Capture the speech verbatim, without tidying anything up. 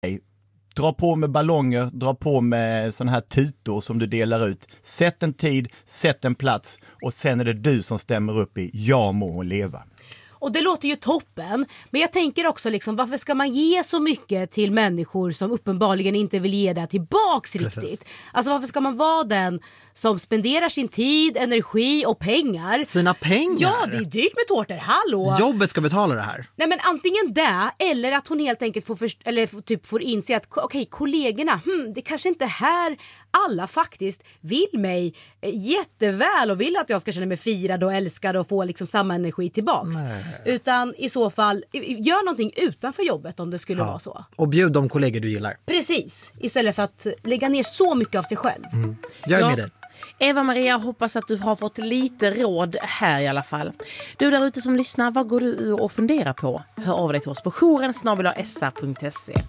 Dra på med ballonger, dra på med såna här tutor som du delar ut. Sätt en tid, sätt en plats och sen är det du som stämmer upp i jag må leva. Och det låter ju toppen, men jag tänker också liksom, varför ska man ge så mycket till människor som uppenbarligen inte vill ge det tillbaks riktigt? Precis. Alltså varför ska man vara den som spenderar sin tid, energi och pengar? Sina pengar? Ja, det är dyrt med tårtor, hallå! Jobbet ska betala det här. Nej, men antingen det, eller att hon helt enkelt får, först- eller får, typ får inse att okej, okay, kollegorna, hmm, det kanske inte här alla faktiskt vill mig jätteväl och vill att jag ska känna mig firad och älskad och få liksom samma energi tillbaks. Nej. Utan i så fall, gör någonting utanför jobbet om det skulle ja. vara så. Och bjud de kollegor du gillar. Precis, istället för att lägga ner så mycket av sig själv. Mm. Jag är ja. med dig. Eva-Maria, hoppas att du har fått lite råd här i alla fall. Du där ute som lyssnar, vad går du och funderar på? Hör av dig till oss på jouren snabel-a s a punkt se.